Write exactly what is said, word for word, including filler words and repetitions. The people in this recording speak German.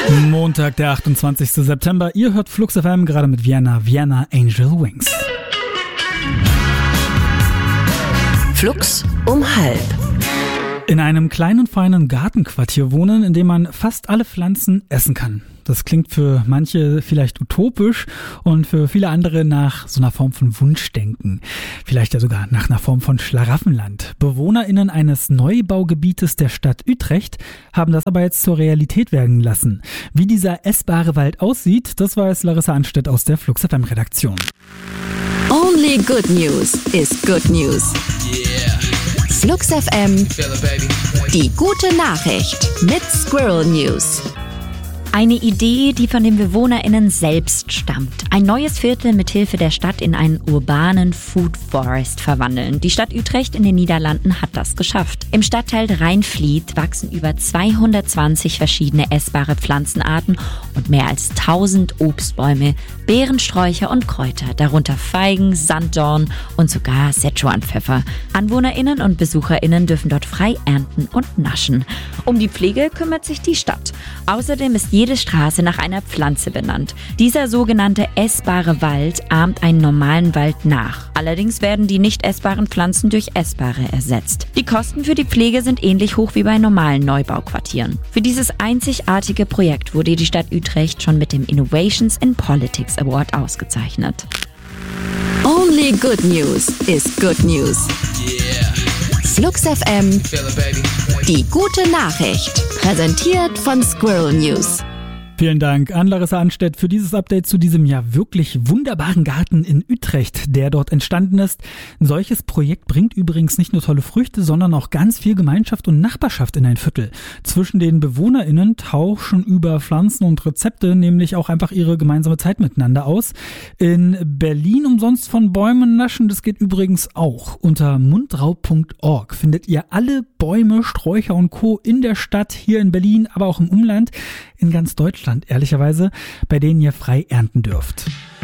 Montag, der achtundzwanzigster September. Ihr hört Flux F M gerade mit Vienna, Vienna Angel Wings. Flux um halb. In einem kleinen, feinen Gartenquartier wohnen, in dem man fast alle Pflanzen essen kann. Das klingt für manche vielleicht utopisch und für viele andere nach so einer Form von Wunschdenken. Vielleicht ja sogar nach einer Form von Schlaraffenland. BewohnerInnen eines Neubaugebietes der Stadt Utrecht haben das aber jetzt zur Realität werden lassen. Wie dieser essbare Wald aussieht, das weiß Larissa Anstedt aus der Flux F M Redaktion. Only good news is good news. Yeah. Flux F M, Feel it, baby. die gute Nachricht mit Squirrel News. Eine Idee, die von den BewohnerInnen selbst stammt. Ein neues Viertel mit Hilfe der Stadt in einen urbanen Food Forest verwandeln. Die Stadt Utrecht in den Niederlanden hat das geschafft. Im Stadtteil Rheinfliet wachsen über zweihundertzwanzig verschiedene essbare Pflanzenarten und mehr als tausend Obstbäume, Beerensträucher und Kräuter, darunter Feigen, Sanddorn und sogar Szechuanpfeffer. AnwohnerInnen und BesucherInnen dürfen dort frei ernten und naschen. Um die Pflege kümmert sich die Stadt. Außerdem ist jede Straße nach einer Pflanze benannt. Dieser sogenannte essbare Wald ahmt einen normalen Wald nach. Allerdings werden die nicht essbaren Pflanzen durch essbare ersetzt. Die Kosten für die Pflege sind ähnlich hoch wie bei normalen Neubauquartieren. Für dieses einzigartige Projekt wurde die Stadt Utrecht schon mit dem Innovations in Politics Award ausgezeichnet. Only good news is good news. Yeah. Flux F M, Feel it, baby. die gute Nachricht. Präsentiert von Squirrel News. Vielen Dank an Larissa Anstedt für dieses Update zu diesem ja wirklich wunderbaren Garten in Utrecht, der dort entstanden ist. Ein solches Projekt bringt übrigens nicht nur tolle Früchte, sondern auch ganz viel Gemeinschaft und Nachbarschaft in ein Viertel. Zwischen den BewohnerInnen tauschen über Pflanzen und Rezepte nämlich auch einfach ihre gemeinsame Zeit miteinander aus. In Berlin umsonst von Bäumen naschen, das geht übrigens auch. Unter mundraub punkt org findet ihr alle Bäume, Sträucher und Co. in der Stadt, hier in Berlin, aber auch im Umland, in ganz Deutschland, ehrlicherweise, bei denen ihr frei ernten dürft.